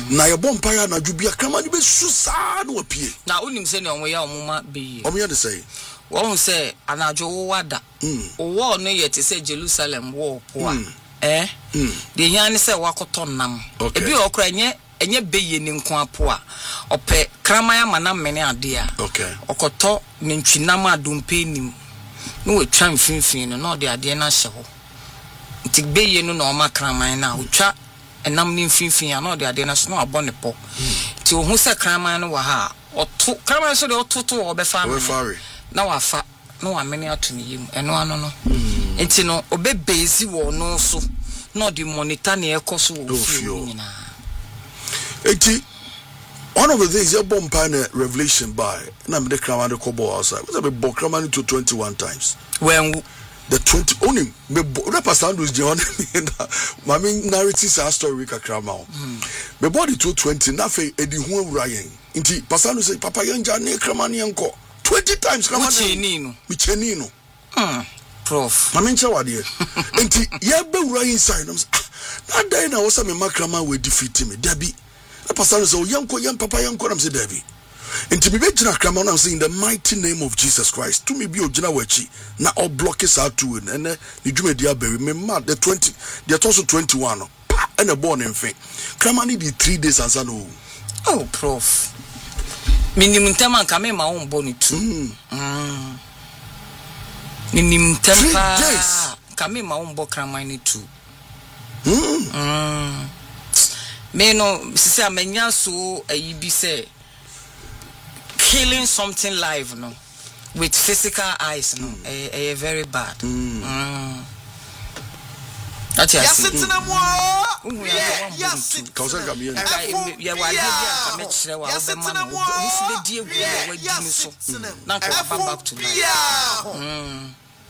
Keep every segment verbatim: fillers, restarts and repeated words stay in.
na ye bompire na dwubia Kraman be susa no apie na unim se ne omo ya omo ma be omo ya de say won say anajo wo wada wo no ye te say Jerusalem wo po a eh de yan say wakoto nam ebi okra nye enye beye ni nko apo a ope Kraman amana mene ade a okay okoto ne ntwinam adompe nim no we twa mfinfin no no de ade na hye ho nti beye no na oma Kraman na otwa enam ni mfinfin a no de ade na so no abone po ti ohun se Kraman no wa ha oto Kraman so de ototo obefa na wafa no wa mene ato ne yim eno ano no enti no obebezi wo no so no de monitor na ekoso wo fio nyina enti one of the things you bomb pan revelation by na me de Kraman de kobo outside was be bo Kraman to twenty-one times when the twenty only me the pastor Andrews John mami narratives our story ka Kraman me body to twenty na fe edi hu awura yen nti pastor Andrews say papa yanja ne Kraman yenko twenty times Kraman cheni no mi cheni no hmm prof mami ncha wade nti ye be wura inside no na dai na wo say me Kraman we defeat me dabi the pastor say yenko yen papa yenko na say dabi nti me be gina Kraman na say in the mighty name of Jesus Christ to me be ogina wachi na all block is out to and ne dwumedi abawi me ma the twenty the also twenty-one no and a born in faith Kraman need three days answer no oh prof minimum tema ka me ma won bo ni two mm minimum tempa ka me ma won bo Kraman ni two mm mm me no sisi amenya so ayi bi say killing something live no with physical eyes no eh mm. eh very bad mm, mm. Yes it's na mo yes cause I me ya wa dia ka me kire wa be ma no so be die egu wa di ni so na ka ba back to life mm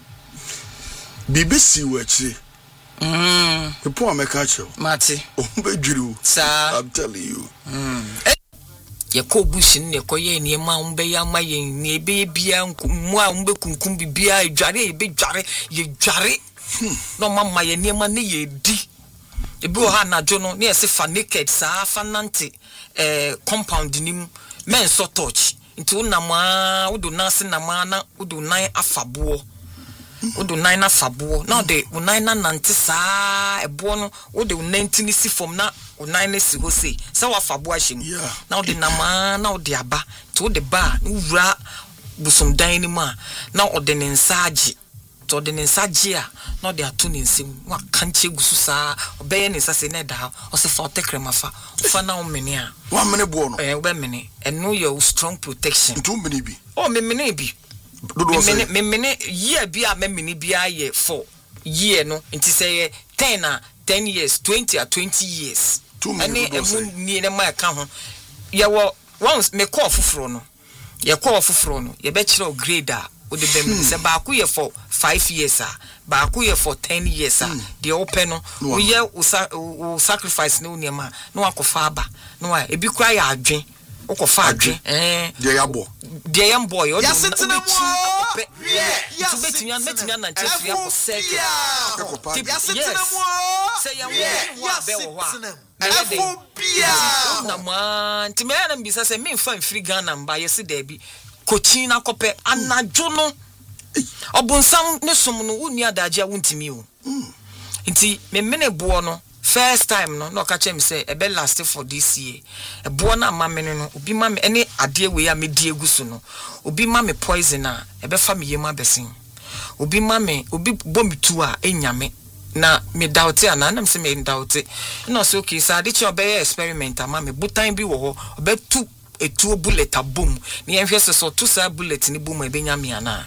B B C wa chi mm the poor make catch you mate o be dwiru sir I'm telling you mm ye ko bushin ne ko ye ne ma umbe ya ma ye ne be bia mu a umbe kunkum bibia edware e be dware ye dware no mama ye ne ma ne ye di e bi o ha na jo no ne se fa naked sa fa nante eh compound nim men so touch nti unama udo na se na ma na udo nan afabo udo nan na afabo na de unan na nante sa ebo no udo nanti ni si form na unan na si ho sei se wa afabo ahim na udo na ma na udo aba to de ba wura busum dan ni ma na udo ne nsaage to de ne nsaage a na udo ato ne nsem wa kanche gusu sa obeye ne sase na da o se fa otekrema fa fa na o mene a wa mene bo no eh we mene eno your strong protection to mene bi oh me mene bi me me me year bia me mini bia ye for year no nti say ten na ten years twenty or twenty years ani emu ni na ma ka ho ye wo once me call fufuro no ye call fufuro no ye be kire grade a o de bem say ba ku ye for five years a ba ku ye for ten years a de open no wo ye o sacrifice no ni ma no akofa aba no a ebi kura ya adwen okofa adwen eh de ya bo de ya boy o de yes it's na mo yes to bet me bet me na chef ya ko second yes it's na mo say ya wo be wo ha Afobia na man ti me na mbisa say me fa free Ghana mba yes da bi kochi na kope anajo no obonsam ne som no woni adaje a wontimi o nti me mene bo no first time no no ka chem say e be last for this year e bo na ma mene no obi ma me ene ade we ya me die gusu no obi ma me poison a e be fa me yema besin obi ma me obi bo me tu a enyame na me doubt ana na me me doubt no so okay sa de che obey experiment ama me butan bi wo ho obetu etu bullet abom na yen hwe so to sa bullet ni bom e be nyame ana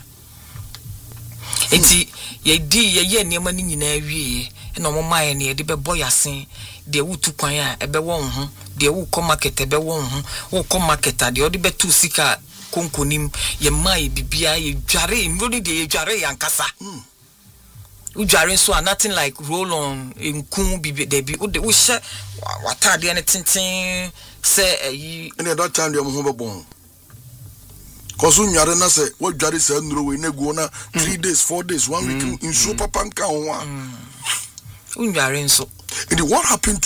enti ye di ye ye niam ni nyina wie na mo maye ne de be boyasen de wutu kwan a e be won ho de wu ko market e be won ho wo ko market a de o de be tu sika konkonim ye maye bibia ye dware mbodi de ye dware yankasa udware so nothing like roll on enku bibi de bi wo de wo hye watade ne tenten se ayi ene that time de mo ho be bon cause unyare na se wo dware se nuro we na go na three days four days one week in so papa nka ho a unyare nso and what happened to